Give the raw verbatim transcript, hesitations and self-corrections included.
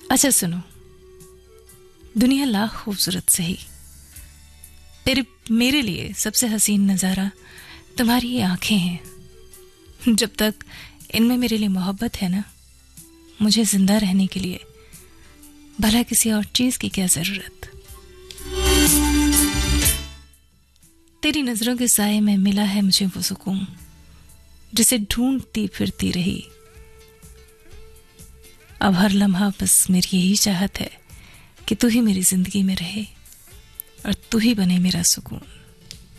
अच्छा सुनो, दुनिया लाख खूबसूरत सही, तेरे मेरे लिए सबसे हसीन नज़ारा तुम्हारी ये आंखें हैं। जब तक इनमें मेरे लिए मोहब्बत है ना, मुझे जिंदा रहने के लिए भला किसी और चीज की क्या जरूरत। तेरी नजरों के साए में मिला है मुझे वो सुकून जिसे ढूंढती फिरती रही। अब हर लम्हा बस मेरी यही चाहत है कि तू ही मेरी जिंदगी में रहे और तू ही बने मेरा सुकून।